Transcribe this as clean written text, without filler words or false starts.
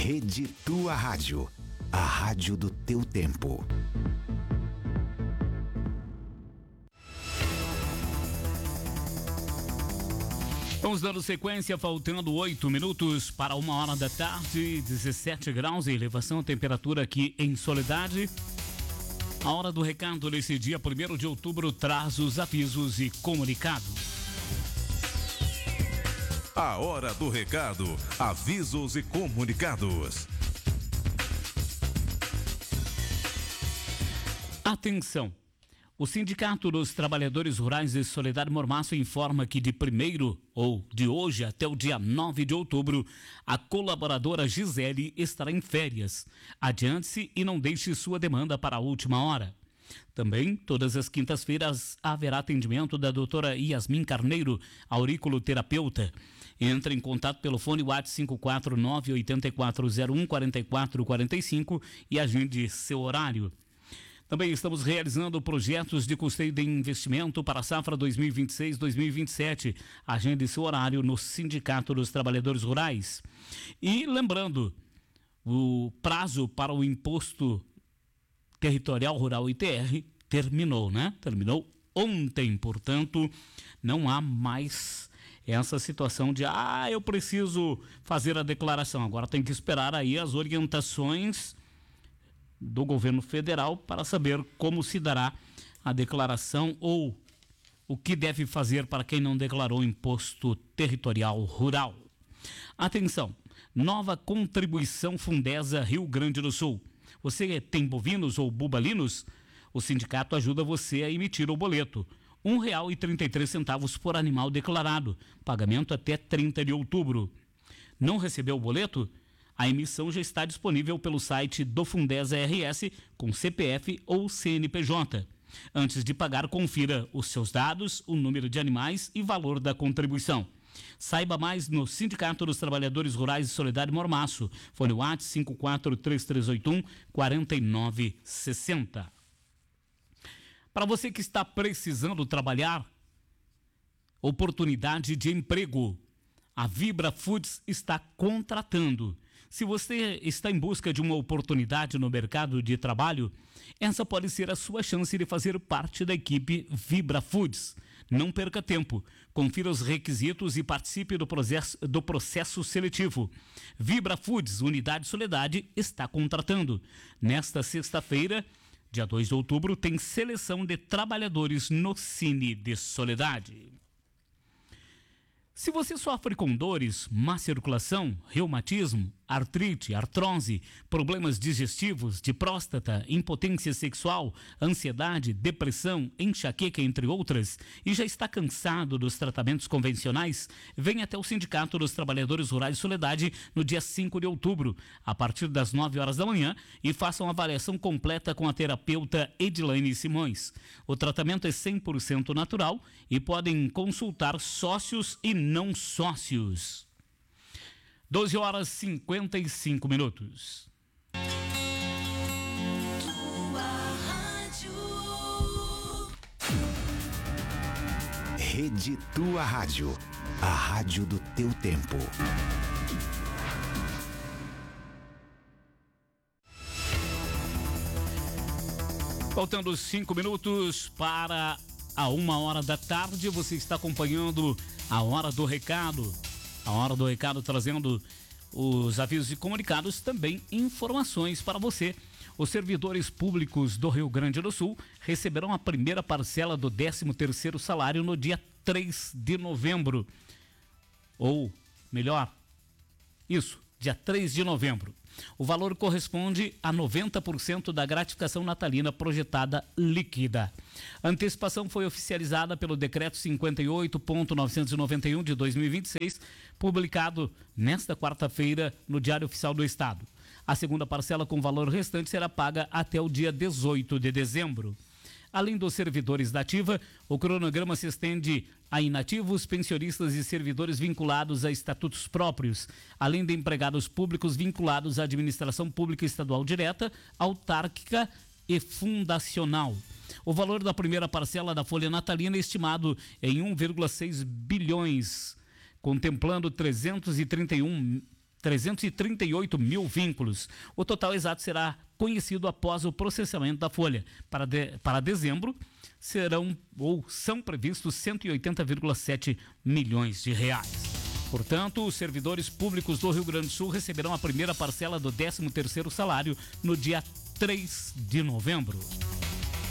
Rede Tua Rádio, a rádio do teu tempo. Vamos dando sequência, faltando 8 minutos para 1h da tarde, 17 graus em elevação, a temperatura aqui em Soledade. A hora do recado nesse dia 1º de outubro traz os avisos e comunicados. A hora do recado, avisos e comunicados. Atenção! O Sindicato dos Trabalhadores Rurais de Soledade Mormaço informa que de 1º ou de hoje até o dia 9 de outubro, a colaboradora Gisele estará em férias. Adiante-se e não deixe sua demanda para a última hora. Também, todas as quintas-feiras, haverá atendimento da doutora Yasmin Carneiro, auriculoterapeuta. Entre em contato pelo fone WhatsApp 549-8401-4445 e agende seu horário. Também estamos realizando projetos de custeio de investimento para a safra 2026-2027. Agende seu horário no Sindicato dos Trabalhadores Rurais. E lembrando, o prazo para o Imposto Territorial Rural ITR terminou, né? Terminou ontem, portanto, não há mais essa situação de eu preciso fazer a declaração. Agora tem que esperar aí as orientações do governo federal para saber como se dará a declaração ou o que deve fazer para quem não declarou imposto territorial rural. Atenção, nova contribuição Fundesa Rio Grande do Sul. Você tem bovinos ou bubalinos? O sindicato ajuda você a emitir o boleto. R$ 1,33 por animal declarado. Pagamento até 30 de outubro. Não recebeu o boleto? A emissão já está disponível pelo site do Fundesa RS com CPF ou CNPJ. Antes de pagar, confira os seus dados, o número de animais e valor da contribuição. Saiba mais no Sindicato dos Trabalhadores Rurais de Soledade Mormaço. Fone WhatsApp 543381-4960. Para você que está precisando trabalhar, oportunidade de emprego. A Vibra Foods está contratando. Se você está em busca de uma oportunidade no mercado de trabalho, essa pode ser a sua chance de fazer parte da equipe Vibra Foods. Não perca tempo. Confira os requisitos e participe do processo seletivo. Vibra Foods, Unidade Soledade, está contratando. Nesta sexta-feira, dia 2 de outubro, tem seleção de trabalhadores no Cine de Soledade. Se você sofre com dores, má circulação, reumatismo, artrite, artrose, problemas digestivos, de próstata, impotência sexual, ansiedade, depressão, enxaqueca, entre outras, e já está cansado dos tratamentos convencionais, venha até o Sindicato dos Trabalhadores Rurais de Soledade no dia 5 de outubro, a partir das 9 horas da manhã, e faça uma avaliação completa com a terapeuta Edilane Simões. O tratamento é 100% natural e podem consultar sócios e não sócios. 12h55. Rede Tua Rádio, a rádio do teu tempo. Faltando 5 minutos para a 1h da tarde, você está acompanhando a Hora do Recado. A Hora do Recado trazendo os avisos e comunicados, também informações para você. Os servidores públicos do Rio Grande do Sul receberão a primeira parcela do 13º salário no dia 3 de novembro. Ou, melhor, dia 3 de novembro. O valor corresponde a 90% da gratificação natalina projetada líquida. A antecipação foi oficializada pelo Decreto 58.991 de 2026, publicado nesta quarta-feira no Diário Oficial do Estado. A segunda parcela com valor restante será paga até o dia 18 de dezembro. Além dos servidores da ativa, o cronograma se estende a inativos, pensionistas e servidores vinculados a estatutos próprios, além de empregados públicos vinculados à administração pública estadual direta, autárquica e fundacional. O valor da primeira parcela da folha natalina é estimado em 1,6 bilhões, contemplando 331 338 mil vínculos. O total exato será conhecido após o processamento da folha. Para dezembro, são previstos 180,7 milhões de reais. Portanto, os servidores públicos do Rio Grande do Sul receberão a primeira parcela do 13º salário no dia 3 de novembro.